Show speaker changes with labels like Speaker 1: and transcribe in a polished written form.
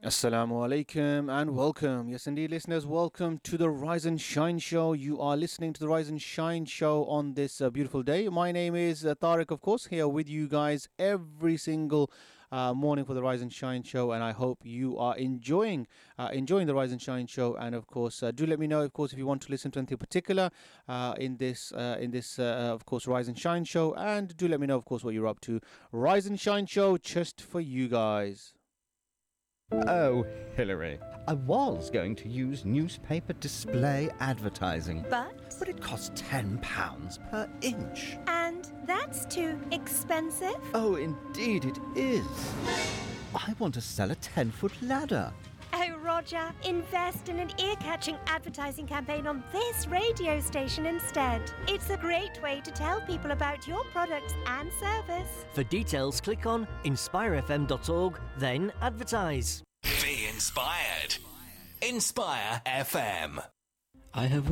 Speaker 1: Assalamu alaikum and welcome. Yes, indeed, listeners, welcome to the Rise and Shine Show. You are listening to the Rise and Shine Show on this beautiful day. My name is Tariq, of course, here with you guys every single morning for the Rise and Shine Show, and I hope you are enjoying the Rise and Shine Show. And of course, do let me know, of course, if you want to listen to anything particular in this, of course, Rise and Shine Show, and do let me know, of course, what you're up to. Rise and Shine Show, just for you guys.
Speaker 2: Oh, Hillary, I was going to use newspaper display advertising.
Speaker 3: But
Speaker 2: it costs £10 per inch.
Speaker 3: And that's too expensive?
Speaker 2: Oh, indeed it is. I want to sell a 10-foot ladder.
Speaker 3: Oh, Roger, invest in an ear-catching advertising campaign on this radio station instead. It's a great way to tell people about your products and service.
Speaker 4: For details, click on inspirefm.org, then advertise.
Speaker 5: Be inspired. Inspire FM.
Speaker 4: I have